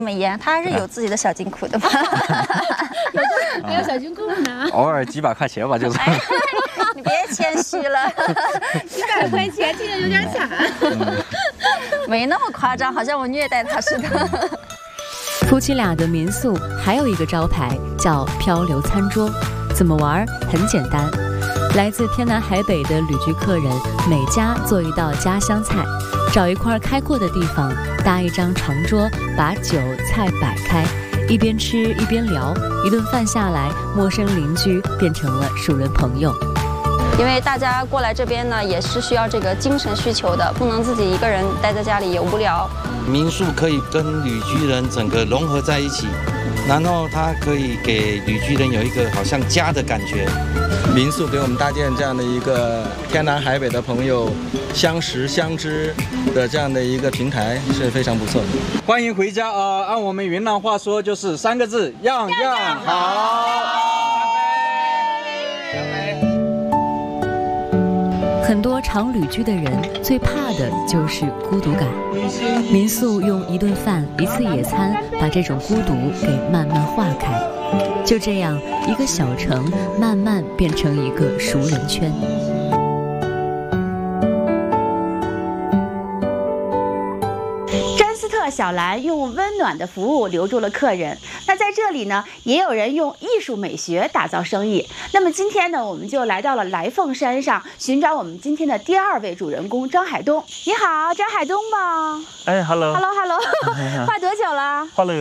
美颜，他还是有自己的小金库的嘛。 没有小金库呢？ 偶尔几百块钱吧，就是。 你别谦虚了， 几百块钱听着有点惨。 没那么夸张，好像我虐待他似的。 夫妻俩的民宿还有一个招牌叫漂流餐桌，怎么玩？很简单，来自天南海北的旅居客人每家做一道家乡菜，找一块开阔的地方，搭一张长桌，把酒菜摆开，一边吃一边聊，一顿饭下来，陌生邻居变成了熟人朋友。 因为大家过来这边呢，也是需要这个精神需求的，不能自己一个人待在家里也无聊。 民宿可以跟旅居人整个融合在一起，然后它可以给旅居人有一个好像家的感觉。 民宿给我们搭建这样的一个天南海北的朋友相识相知的这样的一个平台是非常不错的。 欢迎回家啊！按我们云南话说就是3个字：样样好。 很多常旅居的人最怕的就是孤独感，民宿用一顿饭、一次野餐，把这种孤独给慢慢化开。就这样，一个小城慢慢变成一个熟人圈。 小兰用温暖的服务留住了客人。那在这里呢，也有人用艺术美学打造生意。那么今天呢，我们就来到了来凤山上，寻找我们今天的第2位主人公张海东。你好，张海东吗？ 哎 ，hello， 画多久了？ 画了